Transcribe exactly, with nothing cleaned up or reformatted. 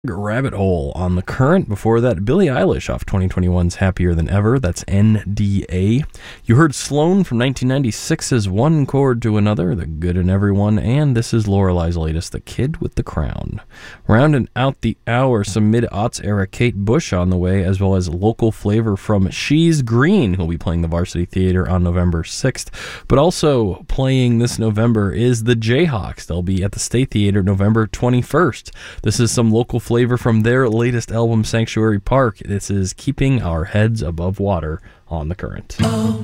Rabbit Hole on The Current. Before that, Billie Eilish off twenty twenty-one's Happier Than Ever. That's N D A. You heard Sloan from nineteen ninety-six's One Chord to Another, The Good in Everyone, and this is Lorelei's latest, The Kid with the Crown. Rounding out the hour, some mid-aughts era Kate Bush on the way, as well as local flavor from She's Green, who'll be playing the Varsity Theater on November sixth. But also playing this November is the Jayhawks. They'll be at the State Theater November twenty-first. This is some local flavor from their latest album, Sanctuary Park. This is Keeping Our Heads Above Water on The Current. Oh.